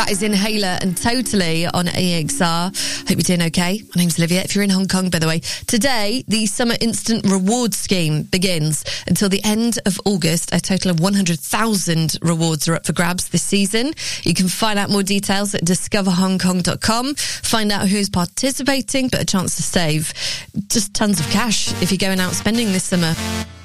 That is Inhaler and Totally on AXR. Hope you're doing okay. My name's Olivia. If you're in Hong Kong, by the way, today the Summer Instant Rewards Scheme begins until the end of August. A total of 100,000 rewards are up for grabs this season. You can find out more details at discoverhongkong.com. Find out who's participating, but a chance to save just tons of cash if you're going out spending this summer.